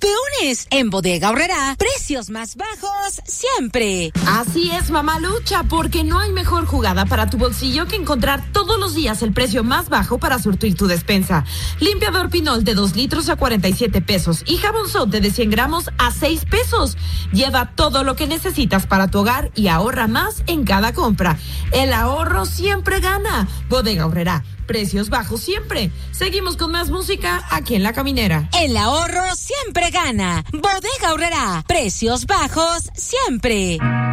campeones. En Bodega Aurrerá, precios más bajos siempre. Así es, mamalucha, porque no hay mejor jugada para tu bolsillo que encontrar todos los días el precio más bajo para surtir tu despensa. Limpiador Pinol de 2 litros a 47 pesos y jabón Sote de 100 gramos a 6 pesos. Lleva todo lo que necesitas para tu hogar y ahorra más en cada compra. El ahorro siempre gana. Bodega Aurrerá. Precios bajos siempre. Seguimos con más música aquí en La Caminera. El ahorro siempre gana. Bodega Aurrerá. Precios bajos siempre.